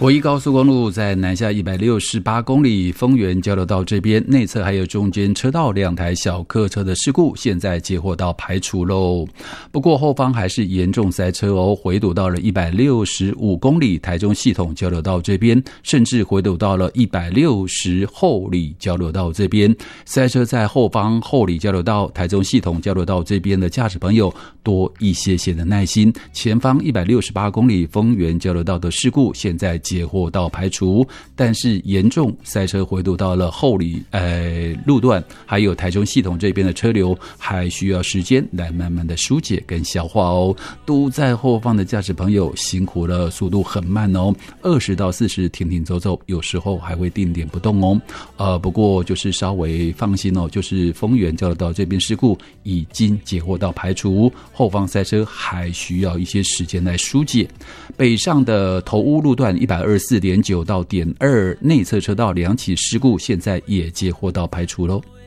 国一高速公路在南下168公里，丰原交流道这边内侧还有中间车道2台小客车的事故，现在接获到排除喽。不过后方还是严重塞车哦，回堵到了165公里，台中系统交流道这边，甚至回堵到了160后里交流道这边，塞车在后方后里交流道、台中系统交流道这边的驾驶朋友多一些些的耐心。前方168公里丰原交流道的事故，现在接获到排除，但是严重塞车回堵到了后里路段，还有台中系统这边的车流，还需要时间来慢慢的疏解跟消化哦。都在后方的驾驶朋友辛苦了，速度很慢哦，20到40停停走走，有时候还会定点不动哦。不过就是稍微放心哦，就是丰原交流道这边事故已经接获到排除，后方塞车还需要一些时间来疏解。北上的头屋路段124.9到点2内侧车道2起事故，现在也接获到排除咯。